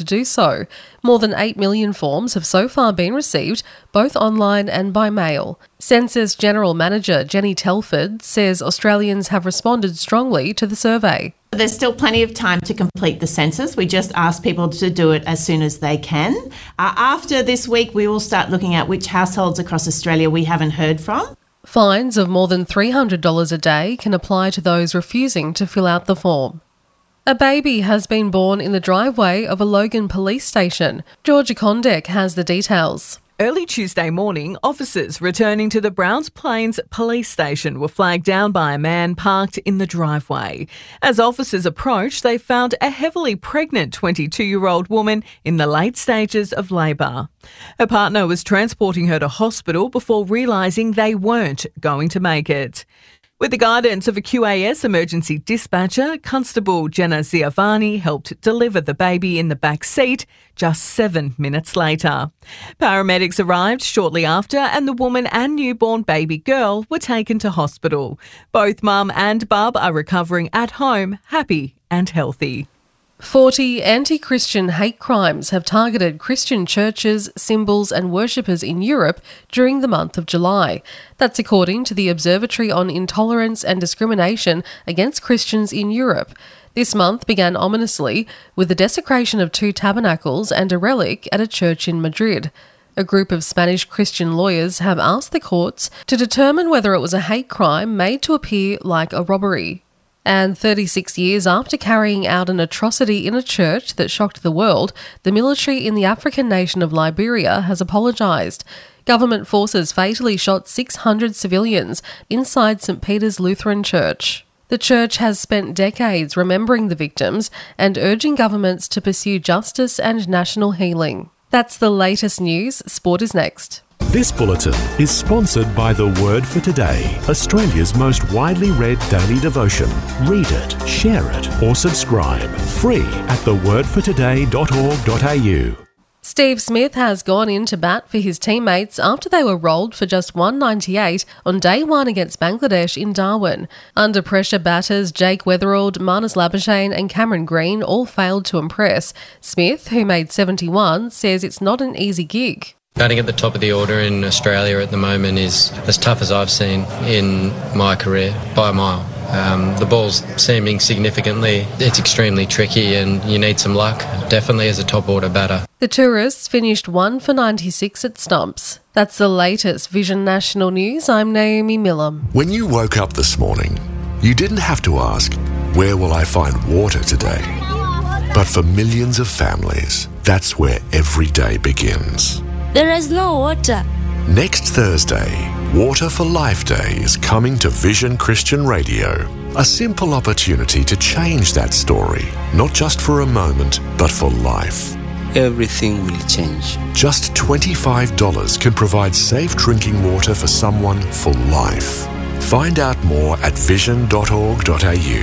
do so. More than 8 million forms have so far been received, both online and by mail. Census General Manager Jenny Telford says Australians have responded strongly to the survey. There's still plenty of time to complete the census. We just ask people to do it as soon as they can. After this week, we will start looking at which households across Australia we haven't heard from. Fines of more than $300 a day can apply to those refusing to fill out the form. A baby has been born in the driveway of a Logan police station. Georgia Condek has the details. Early Tuesday morning, officers returning to the Browns Plains police station were flagged down by a man parked in the driveway. As officers approached, they found a heavily pregnant 22-year-old woman in the late stages of labour. Her partner was transporting her to hospital before realising they weren't going to make it. With the guidance of a QAS emergency dispatcher, Constable Jenna Ziavani helped deliver the baby in the back seat just 7 minutes later. Paramedics arrived shortly after and the woman and newborn baby girl were taken to hospital. Both mum and bub are recovering at home, happy and healthy. 40 anti-Christian hate crimes have targeted Christian churches, symbols and worshippers in Europe during the month of July. That's according to the Observatory on Intolerance and Discrimination Against Christians in Europe. This month began ominously with the desecration of 2 tabernacles and a relic at a church in Madrid. A group of Spanish Christian lawyers have asked the courts to determine whether it was a hate crime made to appear like a robbery. And 36 years after carrying out an atrocity in a church that shocked the world, the military in the African nation of Liberia has apologised. Government forces fatally shot 600 civilians inside St. Peter's Lutheran Church. The church has spent decades remembering the victims and urging governments to pursue justice and national healing. That's the latest news. Sport is next. This bulletin is sponsored by The Word for Today, Australia's most widely read daily devotion. Read it, share it, or subscribe. Free at thewordfortoday.org.au. Steve Smith has gone in to bat for his teammates after they were rolled for just 198 on day 1 against Bangladesh in Darwin. Under pressure, batters Jake Weatherald, Marnus Labuschagne and Cameron Green all failed to impress. Smith, who made 71, says it's not an easy gig. Batting at the top of the order in Australia at the moment is as tough as I've seen in my career, by a mile. The ball's seaming significantly. It's extremely tricky and you need some luck, definitely as a top order batter. The Tourists finished 1 for 96 at stumps. That's the latest Vision National News. I'm Naomi Millam. When you woke up this morning, you didn't have to ask, where will I find water today? But for millions of families, that's where every day begins. There is no water. Next Thursday, Water for Life Day is coming to Vision Christian Radio. A simple opportunity to change that story, not just for a moment, but for life. Everything will change. Just $25 can provide safe drinking water for someone for life. Find out more at vision.org.au.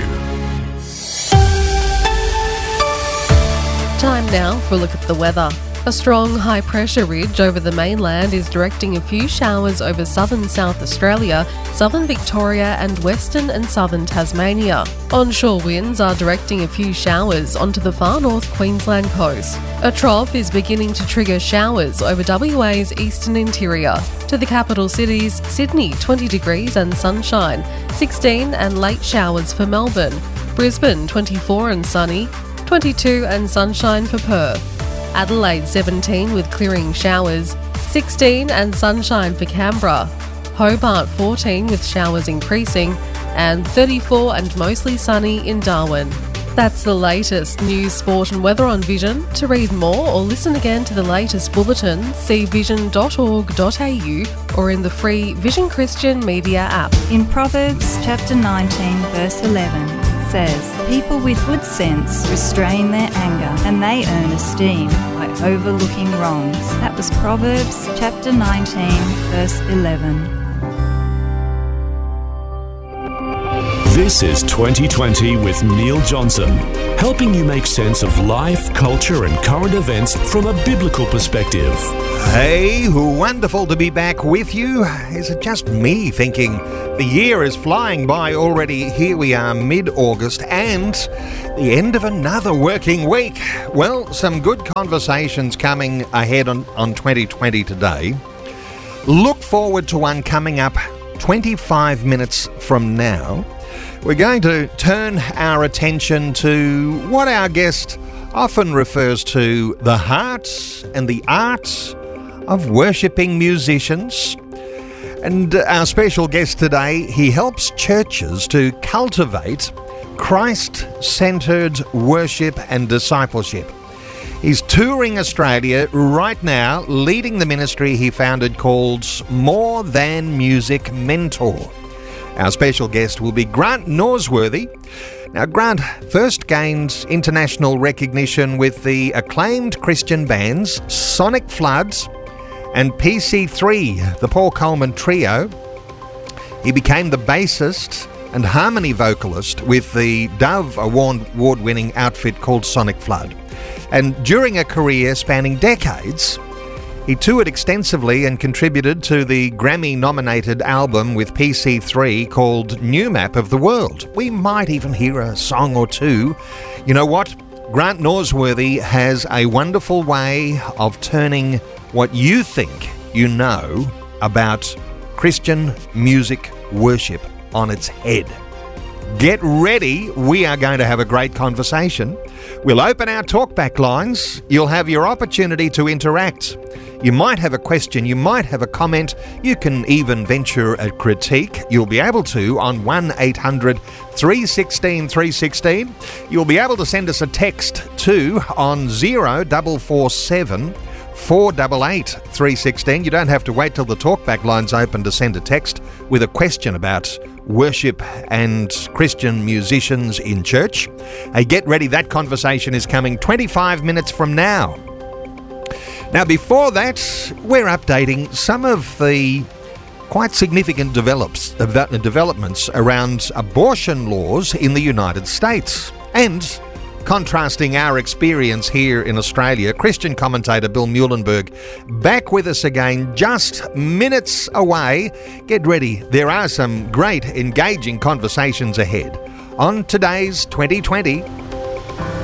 Time now for a look at the weather. A strong high-pressure ridge over the mainland is directing a few showers over southern South Australia, southern Victoria and western and southern Tasmania. Onshore winds are directing a few showers onto the far north Queensland coast. A trough is beginning to trigger showers over WA's eastern interior. To the capital cities, Sydney 20 degrees and sunshine, 16 and late showers for Melbourne, Brisbane 24 and sunny, 22 and sunshine for Perth. Adelaide 17 with clearing showers, 16 and sunshine for Canberra, Hobart 14 with showers increasing, and 34 and mostly sunny in Darwin. That's the latest news, sport and weather on Vision. To read more or listen again to the latest bulletin, see vision.org.au or in the free Vision Christian Media app. In Proverbs chapter 19 verse 11, says, people with good sense restrain their anger and they earn esteem by overlooking wrongs. That was Proverbs chapter 19 verse 11. This is 2020 with Neil Johnson, helping you make sense of life, culture and current events from a biblical perspective. Hey, wonderful to be back with you. Is it just me thinking the year is flying by already? Here we are, mid-August, and the end of another working week. Well, some good conversations coming ahead on 2020 today. Look forward to one coming up 25 minutes from now. We're going to turn our attention to what our guest often refers to, the heart and the art of worshipping musicians. And our special guest today, he helps churches to cultivate Christ-centered worship and discipleship. He's touring Australia right now, leading the ministry he founded called More Than Music Mentor. Our special guest will be Grant Norsworthy. Now, Grant first gained international recognition with the acclaimed Christian bands Sonic Flood and PC3, the Paul Coleman Trio. He became the bassist and harmony vocalist with the Dove Award-winning outfit called Sonic Flood. And during a career spanning decades, he toured extensively and contributed to the Grammy-nominated album with PC3 called New Map of the World. We might even hear a song or two. You know what? Grant Norsworthy has a wonderful way of turning what you think you know about Christian music worship on its head. Get ready. We are going to have a great conversation. We'll open our talkback lines. You'll have your opportunity to interact. You might have a question, you might have a comment, you can even venture a critique. You'll be able to on 1-800 316 316. You'll be able to send us a text too on 0447 488 316. You don't have to wait till the talkback line's open to send a text with a question about worship and Christian musicians in church. Hey, get ready, that conversation is coming 25 minutes from now. Now, before that, we're updating some of the quite significant developments around abortion laws in the United States. And contrasting our experience here in Australia, Christian commentator Bill Muhlenberg back with us again, just minutes away. Get ready, there are some great engaging conversations ahead on today's 2020